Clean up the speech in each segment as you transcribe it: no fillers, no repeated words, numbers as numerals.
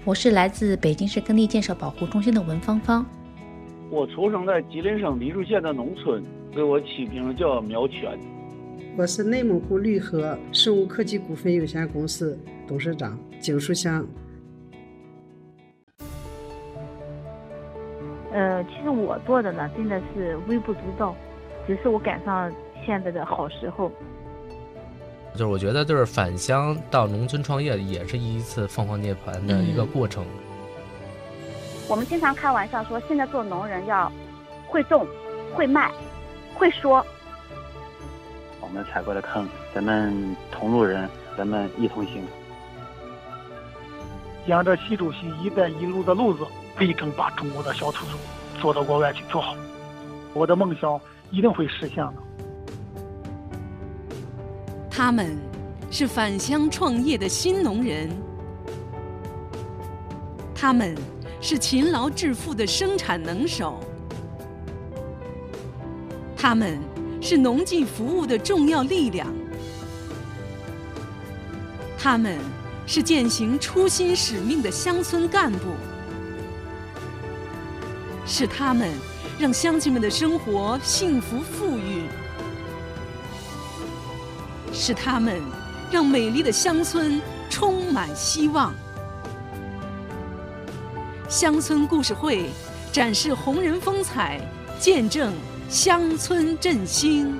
我是来自北京市耕地建设保护中心的文芳芳。 我出生在吉林省黎族县的农村，给我起名叫苗全。 我是内蒙古绿禾生物科技股份有限公司董事长景书香。 其实我做的呢，真的是微不足道，只是我赶上现在的好时候。 就是我觉得，就是返乡到农村创业，也是一次凤凰涅槃的一个过程。 我们经常开玩笑说，现在做农人要会种、会卖、会说。 我们踩过的坑，咱们同路人，咱们一同行。 沿着习主席“一带一路”的路子，力争把中国的小土豆做到国外去做好。我的梦想一定会实现的。 他们是返乡创业的新农人，他们是勤劳致富的生产能手，他们是农技服务的重要力量，他们是践行初心使命的乡村干部，是他们让乡亲们的生活幸福富裕，是他们让美丽的乡村充满希望。乡村故事会展示红人风采，见证乡村振兴。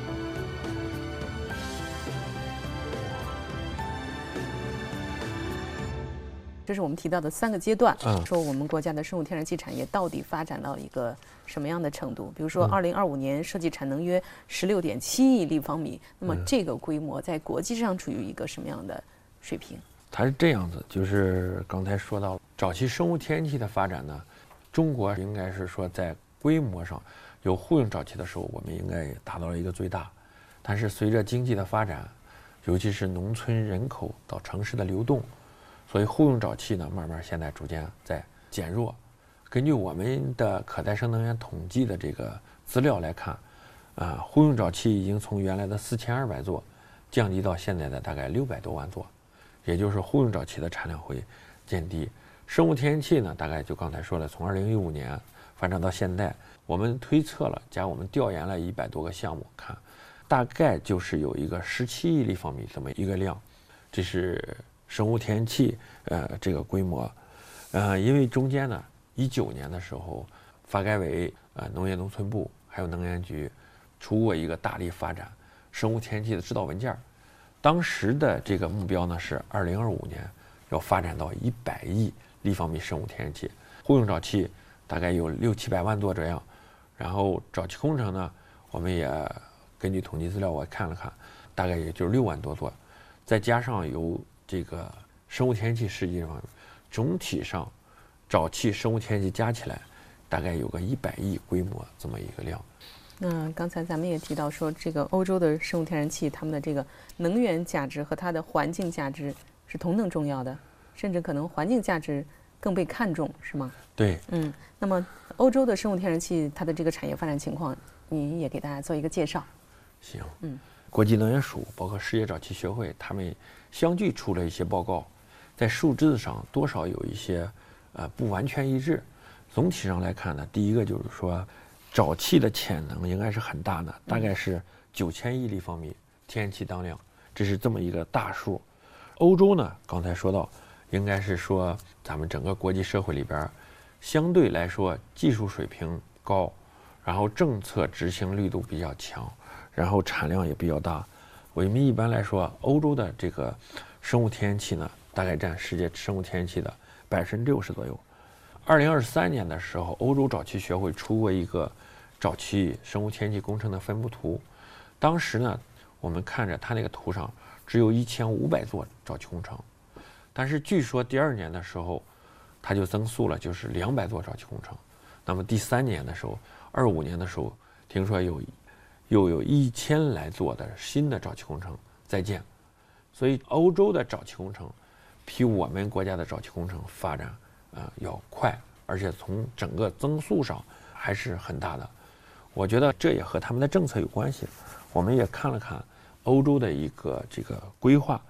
这是我们提到的3个阶段，说我们国家的生物天然气产业到底发展到一个什么样的程度？比如说，2025年设计产能约16.7亿立方米，那么这个规模在国际上处于一个什么样的水平？ 它是这样子，就是刚才说到早期生物天然气的发展呢，中国应该是说在规模上有户用沼气的时候，我们应该达到了一个最大。但是随着经济的发展，尤其是农村人口到城市的流动，所以户用沼气呢，慢慢现在逐渐在减弱。根据我们的可再生能源统计的这个资料来看，户用沼气已经从原来的4200座降低到现在的大概600多万座，也就是户用沼气的产量会减低。生物天然气呢，大概就刚才说了，从2015年发展到现在，我们推测了，加我们调研了100多个项目，看大概就是有一个17亿立方米这么一个量，这是生物天然气这个规模。因为中间呢，19年的时候，发改委、农业农村部还有能源局出过一个大力发展生物天然气的指导文件，当时的这个目标呢是2025年要发展到100亿立方米生物天然气，户用沼气大概有600-700万座这样，然后沼气工程呢，我们也根据统计资料我看了看，大概也就是6万多座，再加上有这个生物天然气，实际上总体上沼气、生物天然气加起来大概有个100亿规模这么一个量。 那刚才咱们也提到说，这个欧洲的生物天然气，他们的这个能源价值和它的环境价值是同等重要的，甚至可能环境价值更被看重，是吗？ 对， 那么欧洲的生物天然气它的这个产业发展情况，你也给大家做一个介绍。 行，国际能源署包括世界沼气学会，他们相继出了一些报告，在数字上多少有一些不完全一致。总体上来看呢，第一个就是说，沼气的潜能应该是很大的，大概是9000亿立方米天然气当量，这是这么一个大数。欧洲呢，刚才说到，应该是说咱们整个国际社会里边，相对来说技术水平高，然后政策执行力度比较强，然后产量也比较大。我们一般来说，欧洲的这个生物天然气呢，大概占世界生物天然气的60%左右。2023年的时候，欧洲沼气学会出过一个沼气生物天然气工程的分布图，当时呢，我们看着它那个图上只有1500座沼气工程，但是据说第2年的时候，它就增速了，就是200座沼气工程。那么第3年的时候，25年的时候，听说又有1000来座的新的沼气工程在建，所以欧洲的沼气工程比我们国家的沼气工程发展要快，而且从整个增速上还是很大的。我觉得这也和他们的政策有关系。我们也看了看欧洲的一个这个规划，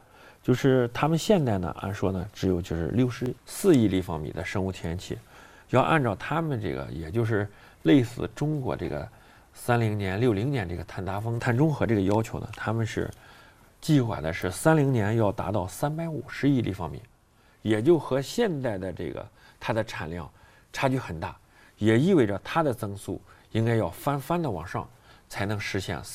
就是他们现在呢，按说呢，只有就是64亿立方米的生物天然气，要按照他们这个，也就是类似中国这个30年、60年这个碳达峰、碳中和这个要求呢，他们是计划的是30年要达到350亿立方米，也就和现在的这个它的产量差距很大，也意味着它的增速应该要翻的往上，才能实现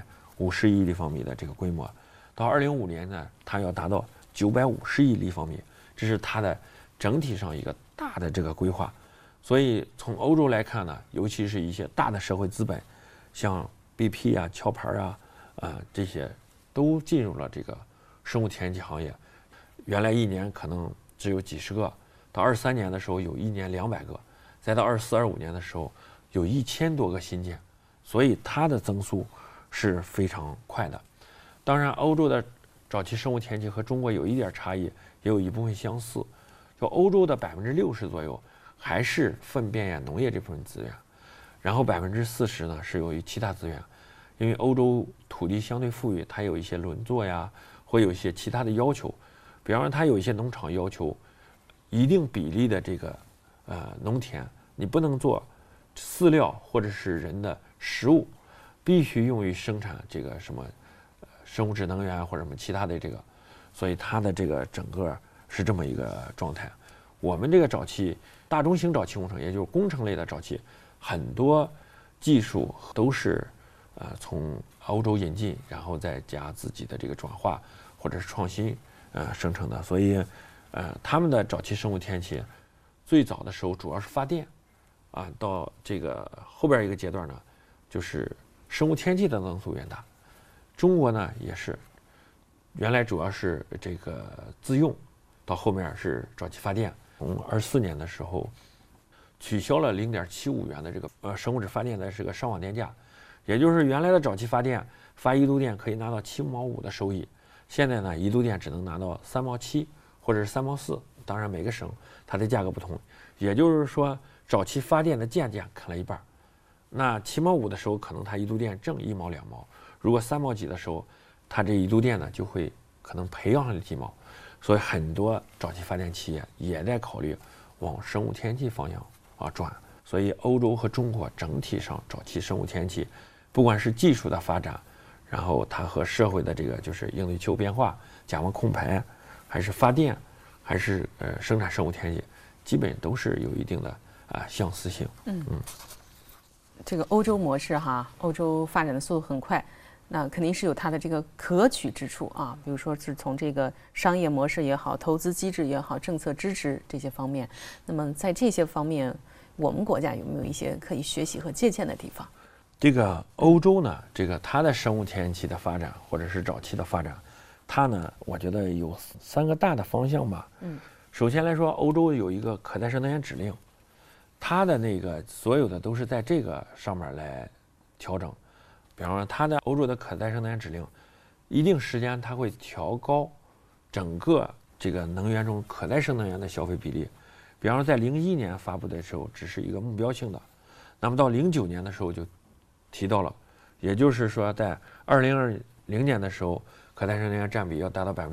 350亿立方米的这个规模。到2050年呢，它要达到950亿立方米，这是它的整体上一个大的这个规划。所以从欧洲来看呢，尤其是一些大的社会资本，像 BP 啊、壳牌啊，这些都进入了这个生物天然气行业。原来一年可能只有几十个，到23年的时候有一年200个，再到24、25年的时候有1000多个新建，所以它的增速是非常快的。当然，欧洲的沼气生物天然气和中国有一点差异，也有一部分相似。就欧洲的60%左右还是粪便呀、农业这部分资源，然后40%呢是由于其他资源，因为欧洲土地相对富裕，它有一些轮作呀，会有一些其他的要求，比方说它有一些农场要求一定比例的这个农田，你不能做饲料或者是人的食物，必须用于生产这个什么生物质能源或者什么其他的这个，所以它的这个整个是这么一个状态。我们这个沼气大中型沼气工程，也就是工程类的沼气，很多技术都是从欧洲引进，然后再加自己的这个转化或者是创新生成的。所以他们的沼气生物天然气最早的时候主要是发电到这个后边一个阶段呢，就是生物天然气的增速越大。中国呢也是，原来主要是这个自用，到后面是沼气发电。从24年的时候，取消了0.75元的这个生物质发电的这个上网电价，也就是原来的沼气发电发1度电可以拿到7毛5的收益，现在呢1度电只能拿到3毛7或者是3毛4，当然每个省它的价格不同，也就是说沼气发电的电价砍了一半，那7毛5的时候可能它1度电挣1毛2毛。如果3毛几的时候，它这1度电呢就会可能赔上几毛，所以很多沼气发电企业也在考虑往生物天然气方向转。所以欧洲和中国整体上沼气生物天然气，不管是技术的发展，然后它和社会的这个就是应对气候变化、减缓控排，还是发电，还是生产生物天然气，基本都是有一定的相似性。 这个欧洲模式欧洲发展的速度很快。那肯定是有它的这个可取之处比如说是从这个商业模式也好、投资机制也好、政策支持这些方面。那么在这些方面，我们国家有没有一些可以学习和借鉴的地方？ 这个欧洲呢，这个它的生物天然气的发展或者是沼气的发展，它呢，我觉得有3个大的方向吧。首先来说，欧洲有一个可再生能源指令，它的那个所有的都是在这个上面来调整。比方说，它的欧洲的可再生能源指令，一定时间它会调高整个这个能源中可再生能源的消费比例。比方说，在01年发布的时候只是一个目标性的，那么到09年的时候就提到了，也就是说在2020年的时候，可再生能源占比要达到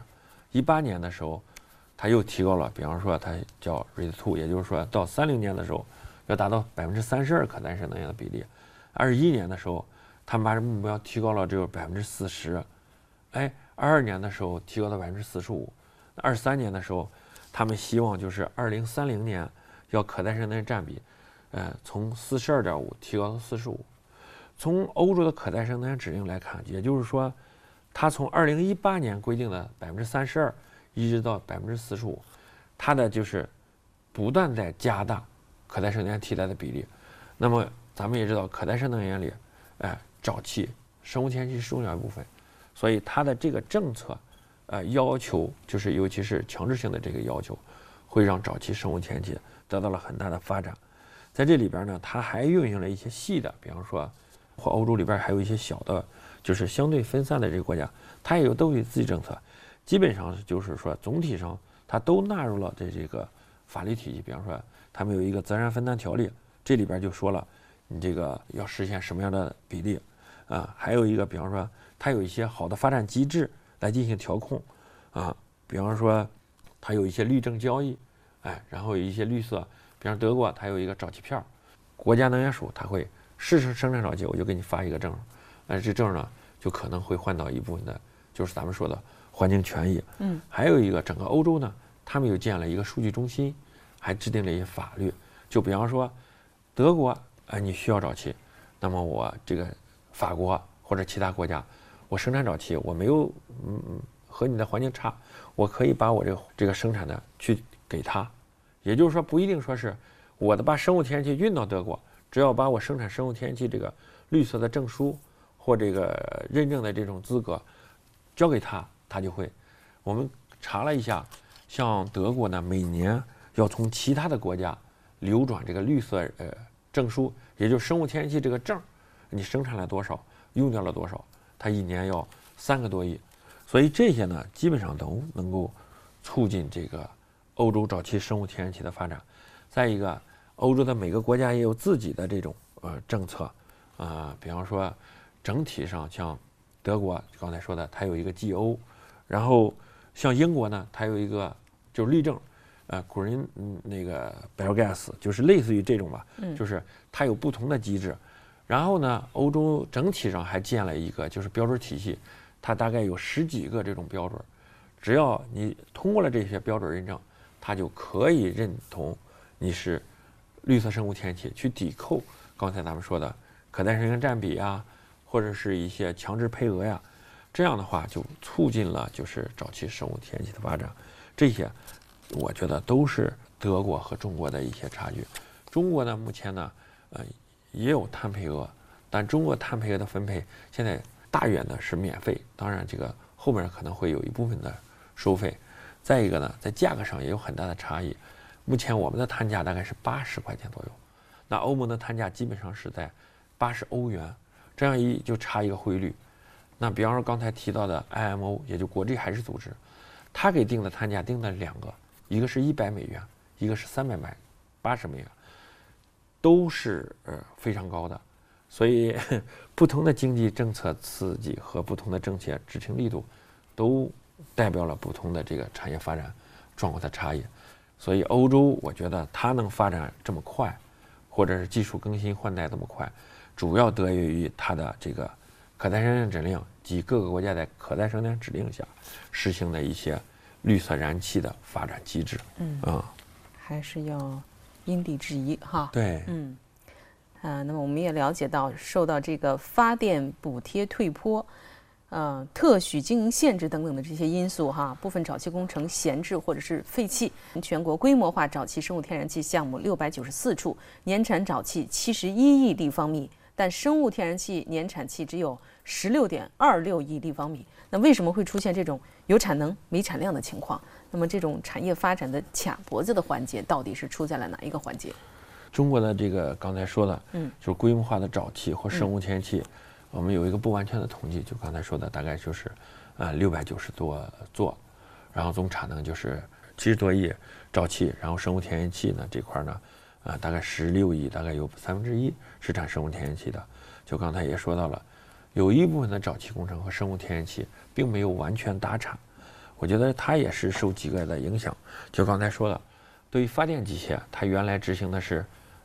20%；18年的时候，它又提高了，比方说它叫 RED2， 也就是说到30年的时候要达到32%可再生能源的比例。21年的时候，他们把这目标提高了只有40%，22年的时候提高到45%，23年的时候，他们希望就是2030年要可再生能源占比，从42.5提高到45%。从欧洲的可再生能源指令来看，也就是说，它从2018年规定的32%一直到45%，它的就是不断在加大可再生能源替代的比例。那么咱们也知道，可再生能源里，沼气、生物天然气是重要一部分，所以它的这个政策，要求就是尤其是强制性的这个要求，会让沼气、生物天然气得到了很大的发展。在这里边呢，它还运用了一些细的，比方说，或欧洲里边还有一些小的，就是相对分散的这个国家，它也都有自己政策，基本上就是说总体上它都纳入了这个法律体系。比方说，他们有一个责任分担条例，这里边就说了，你这个要实现什么样的比例。还有一个，比方说，它有一些好的发展机制来进行调控， 比方说它有一些绿证交易，然后有一些绿色，比方德国它有一个沼气票，国家能源署它会生产沼气，我就给你发一个证，这证呢就可能会换到一部分的，就是咱们说的环境权益。还有一个整个欧洲呢，他们又建了一个数据中心，还制定了一些法律，就比方说德国你需要沼气，那么我这个法国或者其他国家，我生产沼气我没有和你的环境差，我可以把我这个生产的去给他，也就是说不一定说是我把生物天然气运到德国，只要把我生产生物天然气这个绿色的证书或这个认证的这种资格交给他，他就会。我们查了一下，像德国呢，每年要从其他的国家流转这个绿色证书，也就是生物天然气这个证，你生产了多少，用掉了多少，它一年要3个多亿。所以这些呢，基本上都能够促进这个欧洲沼气生物天然气的发展。再一个，欧洲的每个国家也有自己的这种政策，比方说整体上像德国刚才说的，它有一个 GO， 然后像英国呢，它有一个就是绿证，Green 那个 Biogas， 就是类似于这种吧，就是它有不同的机制。然后呢，欧洲整体上还建了一个就是标准体系，它大概有10几个这种标准，只要你通过了这些标准认证，它就可以认同你是绿色生物天然气，去抵扣刚才咱们说的可再生能源占比啊，或者是一些强制配额呀，这样的话就促进了就是沼气生物天然气的发展。这些我觉得都是德国和中国的一些差距。中国呢，目前呢，也有碳配额，但中国碳配额的分配现在大约呢是免费，当然这个后面可能会有一部分的收费。再一个呢，在价格上也有很大的差异。目前我们的碳价大概是80块钱左右，那欧盟的碳价基本上是在80欧元，这样就差一个汇率。那比方说刚才提到的 IMO， 也就国际海事组织，它给定的碳价定的2个，一个是100美元，一个是380美元，都是非常高的。所以不同的经济政策刺激和不同的政策执行力度，都代表了不同的这个产业发展状况的差异。所以欧洲我觉得它能发展这么快，或者是技术更新换代这么快，主要得益于它的这个可再生能源指令及各个国家在可再生能源指令下实行的一些绿色燃气的发展机制。 还是要因地制宜哈。 对， 那么我们也了解到，受到这个发电补贴退坡、特许经营限制等等的这些因素哈，部分沼气工程闲置或者是废弃。全国规模化沼气生物天然气项目694处，年产沼气71亿立方米，但生物天然气年产气只有16.26亿立方米。那为什么会出现这种有产能没产量的情况？那么这种产业发展的卡脖子的环节到底是出在了哪一个环节？ 中国的这个刚才说的，就是规模化的沼气或生物天然气，我们有一个不完全的统计，就刚才说的大概就是690多座，然后总产能就是70多亿沼气，然后生物天然气呢这块呢，大概16亿，大概有1/3是产生物天然气的。就刚才也说到了，有一部分的沼气工程和生物天然气并没有完全达产，我觉得它也是受几个的影响。就刚才说了，对于发电机械，它原来执行的是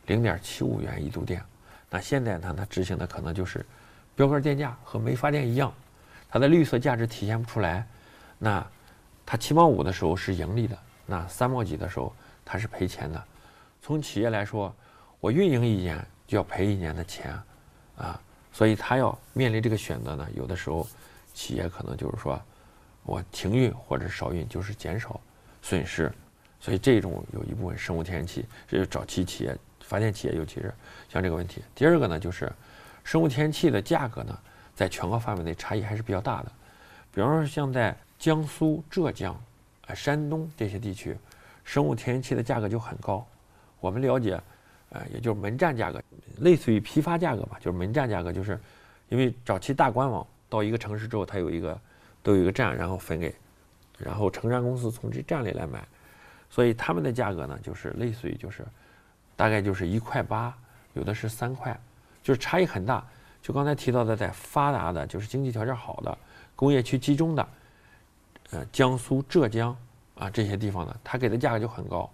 0.75元一度电，那现在呢，它执行的可能就是标杆电价和煤发电一样，它的绿色价值体现不出来。那它7毛5的时候是盈利的，那3毛几的时候它是赔钱的。从企业来说，我运营1年就要赔1年的钱所以它要面临这个选择呢，有的时候企业可能就是说我停运或者少运，就是减少损失。所以这种有一部分生物天然气，这就沼气企业、发电企业，尤其是像这个问题。第二个呢，就是生物天然气的价格呢，在全国范围内差异还是比较大的。比方说像在江苏、浙江、山东这些地区，生物天然气的价格就很高。我们了解，也就是门站价格，类似于批发价格吧，就是门站价格，就是因为沼气大官网到一个城市之后，它都有一个站，然后分给，然后承站公司从这站里来买。所以他们的价格呢，就是类似于就是大概就是1.8块，有的是3块，就是差异很大。就刚才提到的，在发达的，就是经济条件好的工业区集中的， 江苏、浙江啊这些地方呢，它给的价格就很高。